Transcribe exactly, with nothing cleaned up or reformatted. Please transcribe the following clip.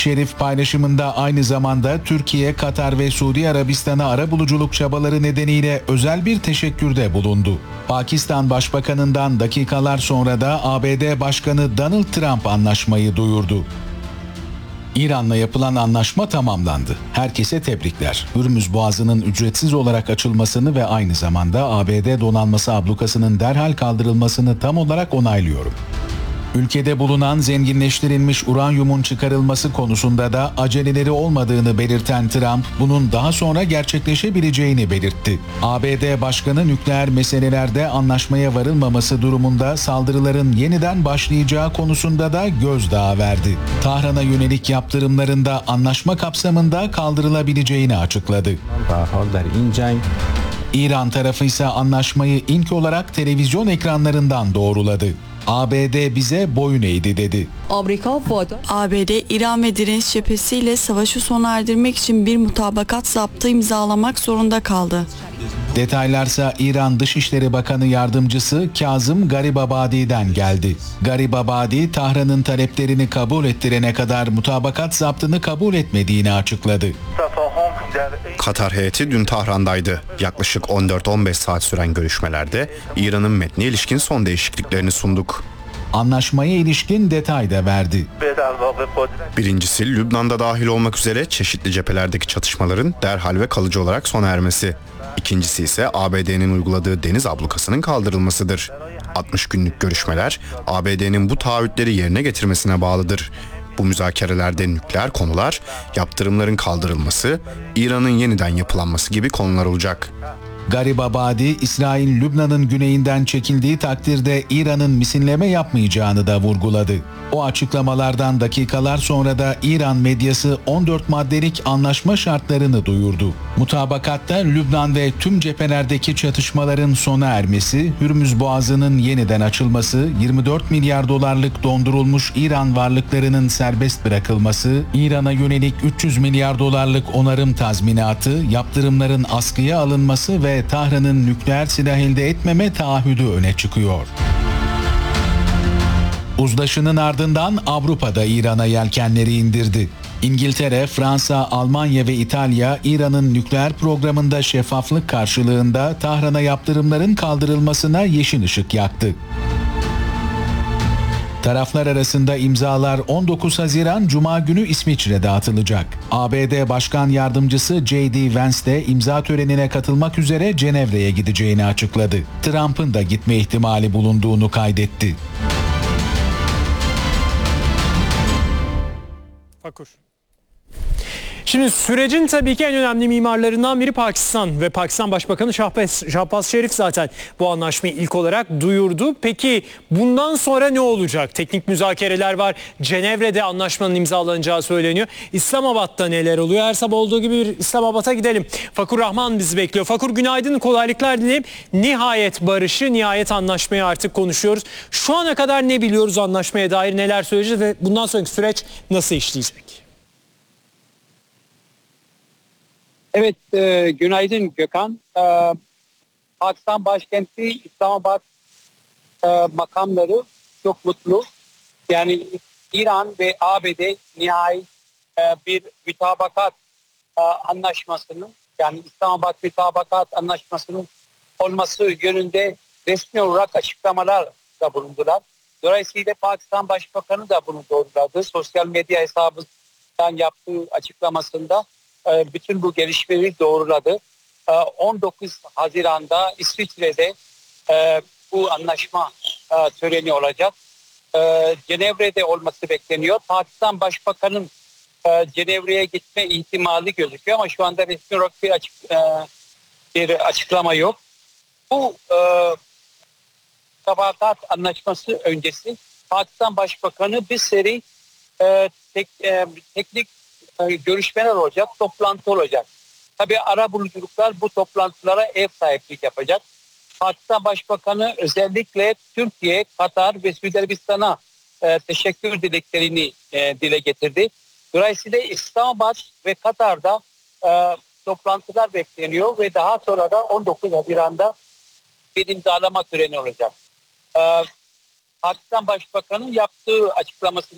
Şerif paylaşımında aynı zamanda Türkiye, Katar ve Suudi Arabistan'a arabuluculuk çabaları nedeniyle özel bir teşekkürde bulundu. Pakistan Başbakanı'ndan dakikalar sonra da A B D Başkanı Donald Trump anlaşmayı duyurdu. İran'la yapılan anlaşma tamamlandı. Herkese tebrikler. Hürmüz Boğazı'nın ücretsiz olarak açılmasını ve aynı zamanda A B D donanması ablukasının derhal kaldırılmasını tam olarak onaylıyorum. Ülkede bulunan zenginleştirilmiş uranyumun çıkarılması konusunda da aceleleri olmadığını belirten Trump, bunun daha sonra gerçekleşebileceğini belirtti. A B D Başkanı nükleer meselelerde anlaşmaya varılmaması durumunda saldırıların yeniden başlayacağı konusunda da gözdağı verdi. Tahran'a yönelik yaptırımlarında anlaşma kapsamında kaldırılabileceğini açıkladı. İran tarafı ise anlaşmayı ilk olarak televizyon ekranlarından doğruladı. A B D bize boyun eğdi dedi. A B D, İran ve direniş cephesiyle savaşı sona erdirmek için bir mutabakat zaptı imzalamak zorunda kaldı. Detaylarsa İran Dışişleri Bakanı Yardımcısı Kazım Garibabadi'den geldi. Garibabadi, Tahran'ın taleplerini kabul ettirene kadar mutabakat zaptını kabul etmediğini açıkladı. Katar heyeti dün Tahran'daydı. Yaklaşık on dört on beş saat süren görüşmelerde İran'ın metnine ilişkin son değişikliklerini sunduk. Anlaşmaya ilişkin detay da verdi. Birincisi, Lübnan'da dahil olmak üzere çeşitli cephelerdeki çatışmaların derhal ve kalıcı olarak sona ermesi. İkincisi ise A B D'nin uyguladığı deniz ablukasının kaldırılmasıdır. altmış günlük görüşmeler A B D'nin bu taahhütleri yerine getirmesine bağlıdır. Bu müzakerelerde nükleer konular, yaptırımların kaldırılması, İran'ın yeniden yapılanması gibi konular olacak. Garibabadi, İsrail Lübnan'ın güneyinden çekildiği takdirde İran'ın misilleme yapmayacağını da vurguladı. O açıklamalardan dakikalar sonra da İran medyası on dört maddelik anlaşma şartlarını duyurdu. Mutabakatta Lübnan ve tüm cephelerdeki çatışmaların sona ermesi, Hürmüz Boğazı'nın yeniden açılması, yirmi dört milyar dolarlık dondurulmuş İran varlıklarının serbest bırakılması, İran'a yönelik üç yüz milyar dolarlık onarım tazminatı, yaptırımların askıya alınması ve Tahran'ın nükleer silah elde etmeme taahhüdü öne çıkıyor. Uzlaşının ardından Avrupa'da İran'a yelkenleri indirdi. İngiltere, Fransa, Almanya ve İtalya, İran'ın nükleer programında şeffaflık karşılığında Tahran'a yaptırımların kaldırılmasına yeşil ışık yaktı. Taraflar arasında imzalar on dokuz Haziran Cuma günü İsviçre'de atılacak. A B D Başkan Yardımcısı J D Vance de imza törenine katılmak üzere Cenevre'ye gideceğini açıkladı. Trump'ın da gitme ihtimali bulunduğunu kaydetti. Fakur. Şimdi sürecin tabii ki en önemli mimarlarından biri Pakistan ve Pakistan Başbakanı Şahbaz, Şahbaz Şerif zaten bu anlaşmayı ilk olarak duyurdu. Peki bundan sonra ne olacak? Teknik müzakereler var. Cenevre'de anlaşmanın imzalanacağı söyleniyor. İslamabad'da neler oluyor? Her sabah olduğu gibi bir İslamabad'a gidelim. Fakur Rahman bizi bekliyor. Fakur, günaydın, kolaylıklar dileyim. Nihayet barışı, nihayet anlaşmayı artık konuşuyoruz. Şu ana kadar ne biliyoruz anlaşmaya dair, neler söyleyeceğiz ve bundan sonraki süreç nasıl işleyecek? Evet, e, günaydın Gökhan. E, Pakistan başkenti İslamabad e, makamları çok mutlu. Yani İran ve A B D nihai e, bir mütabakat e, anlaşmasının, yani İslamabad mütabakat anlaşmasının olması yönünde resmi olarak açıklamalar da bulundular. Dolayısıyla Pakistan Başbakanı da bunu doğruladı. Sosyal medya hesabından yaptığı açıklamasında bütün bu gelişmeleri doğruladı. on dokuz Haziran'da İsviçre'de bu anlaşma töreni olacak. Cenevre'de olması bekleniyor. Pakistan Başbakanı'nın Cenevre'ye gitme ihtimali gözüküyor ama şu anda resmi olarak bir, açık, bir açıklama yok. Bu tabakat anlaşması öncesi Pakistan Başbakanı bir seri tek, teknik görüşmeler olacak, toplantı olacak. Tabii arabuluculuklar bu toplantılara ev sahipliği yapacak. Pakistan Başbakanı özellikle Türkiye, Katar ve Suudi Arabistan'a e, teşekkür dileklerini e, dile getirdi. Dolayısıyla İslamabad ve Katar'da e, toplantılar bekleniyor ve daha sonra da on dokuz Haziran'da bir imzalama töreni olacak. E, Pakistan Başbakanı'nın yaptığı açıklaması